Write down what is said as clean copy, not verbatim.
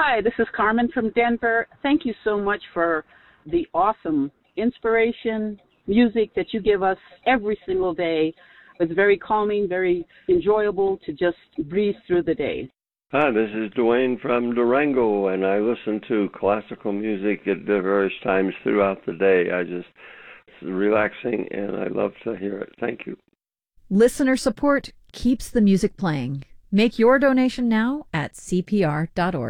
Hi, this is Carmen from Denver. Thank you so much for the awesome inspiration, music that you give us every single day. It's very calming, very enjoyable to just breeze through the day. Hi, this is Dwayne from Durango, and I listen to classical music at various times throughout the day. It's relaxing, and I love to hear it. Thank you. Listener support keeps the music playing. Make your donation now at cpr.org.